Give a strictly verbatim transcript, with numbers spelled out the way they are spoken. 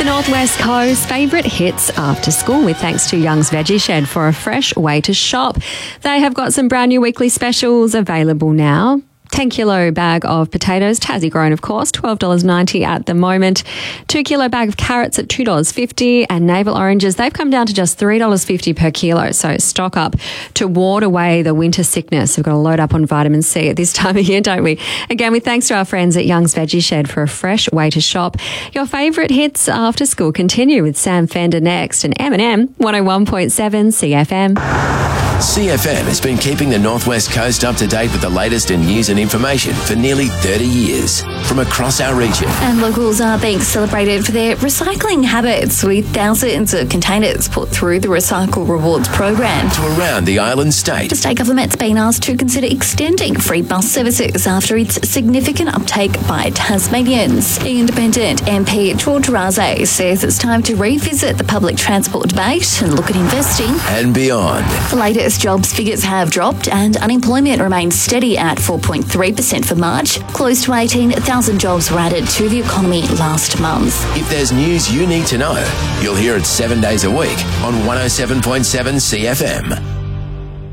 The Northwest Coast favourite hits after school with thanks to Young's Veggie Shed for a fresh way to shop. They have got some brand new weekly specials available now. ten kilo bag of potatoes, Tassie grown of course, twelve dollars ninety at the moment. two kilo bag of carrots at two dollars fifty, and navel oranges, they've come down to just three dollars fifty per kilo. So stock up to ward away the winter sickness. We've got to load up on vitamin C at this time of year, don't we? Again, with thanks to our friends at Young's Veggie Shed for a fresh way to shop. Your favourite hits after school continue with Sam Fender next and M and M one oh one point seven C F M. C F M has been keeping the Northwest Coast up to date with the latest in news and information for nearly thirty years from across our region. And locals are being celebrated for their recycling habits with thousands of containers put through the Recycle Rewards program. To around the island state. The state government's been asked to consider extending free bus services after its significant uptake by Tasmanians. Independent M P George Raze says it's time to revisit the public transport debate and look at investing. And beyond. The latest jobs figures have dropped and unemployment remains steady at four point three percent for March. Close to eighteen thousand jobs were added to the economy last month. If there's news you need to know, you'll hear it seven days a week on one oh seven point seven C F M.